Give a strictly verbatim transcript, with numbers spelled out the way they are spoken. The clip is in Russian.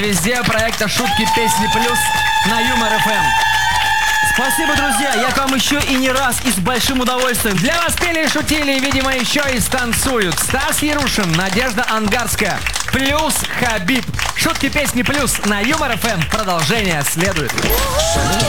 Везде проекта «Шутки, песни, плюс» на Юмор эф эм. Спасибо, друзья, я к вам еще и не раз, и с большим удовольствием. Для вас пели и шутили, видимо, еще и станцуют Стас Ярушин, Надежда Ангарская, плюс Хабиб. «Шутки, песни, плюс» на Юмор эф эм. Продолжение следует. Шутки,